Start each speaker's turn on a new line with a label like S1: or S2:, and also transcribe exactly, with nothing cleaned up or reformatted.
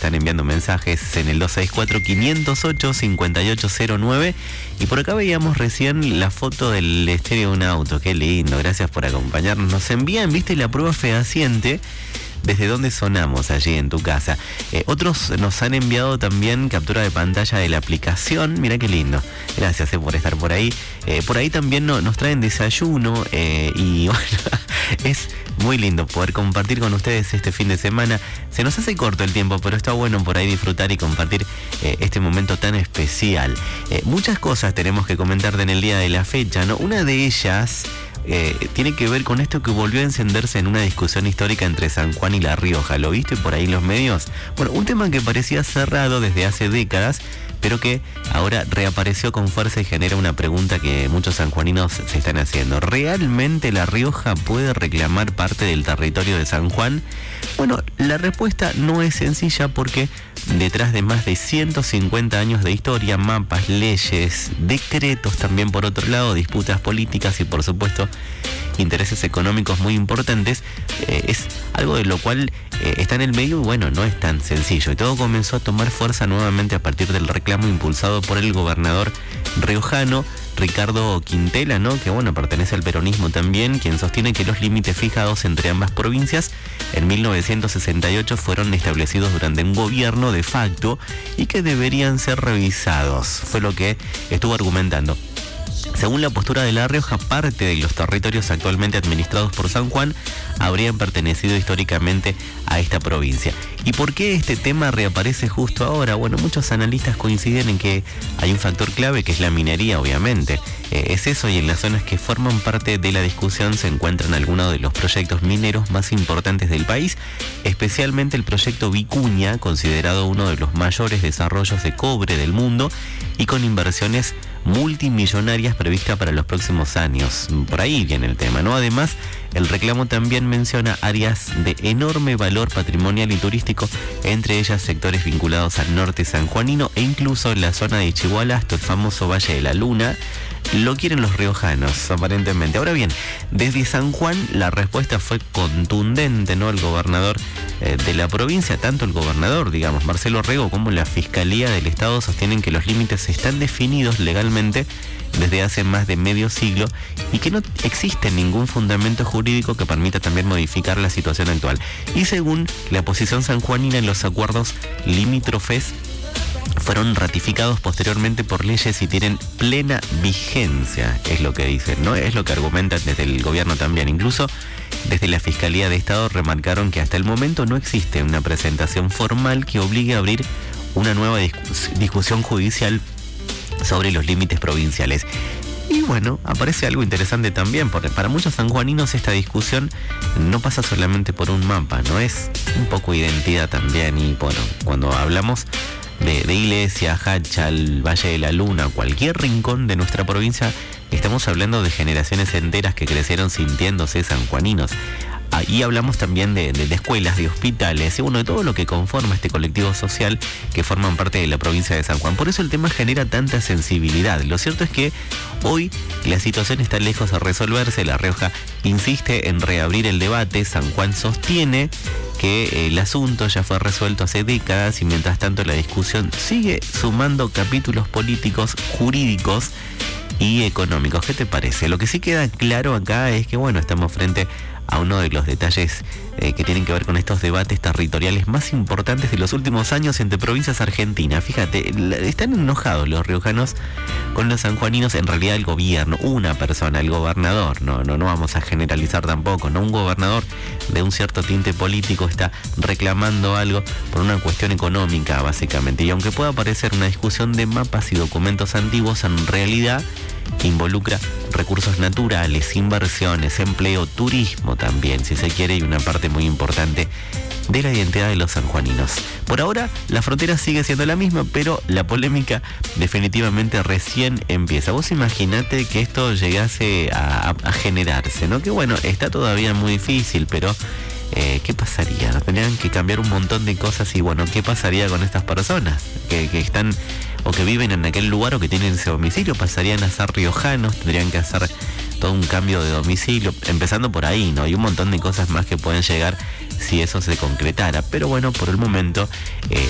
S1: están enviando mensajes en el dos seis cuatro, cinco cero ocho, cinco ocho cero nueve. Y por acá veíamos recién la foto del estéreo de un auto. Qué lindo, gracias por acompañarnos. Nos envían, viste, la prueba fehaciente desde dónde sonamos allí en tu casa. Eh, otros nos han enviado también captura de pantalla de la aplicación. Mira qué lindo. Gracias eh, por estar por ahí. Eh, por ahí también no, nos traen desayuno eh, y bueno, es muy lindo poder compartir con ustedes este fin de semana. Se nos hace corto el tiempo, pero está bueno por ahí disfrutar y compartir eh, este momento tan especial. Eh, muchas cosas tenemos que comentarte en el día de la fecha, ¿no? Una de ellas Eh, tiene que ver con esto que volvió a encenderse en una discusión histórica entre San Juan y La Rioja. ¿Lo viste por ahí en los medios? Bueno, un tema que parecía cerrado desde hace décadas, pero que ahora reapareció con fuerza y genera una pregunta que muchos sanjuaninos se están haciendo. ¿Realmente La Rioja puede reclamar parte del territorio de San Juan? Bueno, la respuesta no es sencilla porque detrás de más de ciento cincuenta años de historia, mapas, leyes, decretos, también por otro lado, disputas políticas y por supuesto intereses económicos muy importantes, eh, es algo de lo cual eh, está en el medio y bueno, no es tan sencillo. Y todo comenzó a tomar fuerza nuevamente a partir del reclamo impulsado por el gobernador riojano Ricardo Quintela, ¿no? Que bueno, pertenece al peronismo también, quien sostiene que los límites fijados entre ambas provincias en mil novecientos sesenta y ocho fueron establecidos durante un gobierno de facto y que deberían ser revisados. Fue lo que estuvo argumentando. Según la postura de La Rioja, parte de los territorios actualmente administrados por San Juan habrían pertenecido históricamente a esta provincia. ¿Y por qué este tema reaparece justo ahora? Bueno, muchos analistas coinciden en que hay un factor clave que es la minería, obviamente. Eh, es eso, y en las zonas que forman parte de la discusión se encuentran algunos de los proyectos mineros más importantes del país, especialmente el proyecto Vicuña, considerado uno de los mayores desarrollos de cobre del mundo y con inversiones multimillonarias previstas para los próximos años. Por ahí viene el tema, ¿no? Además, el reclamo también menciona áreas de enorme valor patrimonial y turístico, entre ellas sectores vinculados al norte sanjuanino e incluso en la zona de Chihuahua hasta el famoso Valle de la Luna. Lo quieren los riojanos, aparentemente. Ahora bien, desde San Juan la respuesta fue contundente, ¿no? El gobernador eh, de la provincia, tanto el gobernador, digamos, Marcelo Rego, como la Fiscalía del Estado sostienen que los límites están definidos legalmente desde hace más de medio siglo y que no existe ningún fundamento jurídico que permita también modificar la situación actual. Y según la posición sanjuanina, en los acuerdos limítrofes fueron ratificados posteriormente por leyes y tienen plena vigencia, es lo que dicen, ¿no? Es lo que argumentan desde el gobierno también. Incluso desde la Fiscalía de Estado remarcaron que hasta el momento no existe una presentación formal que obligue a abrir una nueva discus- discusión judicial sobre los límites provinciales. Y bueno, aparece algo interesante también, porque para muchos sanjuaninos esta discusión no pasa solamente por un mapa, no es un poco identidad también. Y bueno, cuando hablamos de, de Iglesia, Hachal, Valle de la Luna, cualquier rincón de nuestra provincia, estamos hablando de generaciones enteras que crecieron sintiéndose sanjuaninos. Y hablamos también de, de, de escuelas, de hospitales, y bueno, de todo lo que conforma este colectivo social que forman parte de la provincia de San Juan. Por eso el tema genera tanta sensibilidad. Lo cierto es que hoy la situación está lejos de resolverse. La Rioja insiste en reabrir el debate. San Juan sostiene que el asunto ya fue resuelto hace décadas y mientras tanto la discusión sigue sumando capítulos políticos, jurídicos y económicos. ¿Qué te parece? Lo que sí queda claro acá es que bueno, estamos frente a uno de los detalles eh, que tienen que ver con estos debates territoriales más importantes de los últimos años entre provincias argentinas. Fíjate, están enojados los riojanos con los sanjuaninos, en realidad el gobierno, una persona, el gobernador, no, no, no vamos a generalizar tampoco, no, un gobernador de un cierto tinte político está reclamando algo por una cuestión económica básicamente. Y aunque pueda parecer una discusión de mapas y documentos antiguos, en realidad involucra recursos naturales, inversiones, empleo, turismo también, si se quiere, y una parte muy importante de la identidad de los sanjuaninos. Por ahora, la frontera sigue siendo la misma, pero la polémica definitivamente recién empieza. Vos imaginate que esto llegase a, a, a generarse, ¿no? Que bueno, está todavía muy difícil, pero eh, ¿qué pasaría? Tendrían que cambiar un montón de cosas y bueno, ¿qué pasaría con estas personas que, que están o que viven en aquel lugar o que tienen ese domicilio? Pasarían a ser riojanos, tendrían que hacer todo un cambio de domicilio, empezando por ahí, ¿no? Hay un montón de cosas más que pueden llegar si eso se concretara, pero bueno, por el momento eh,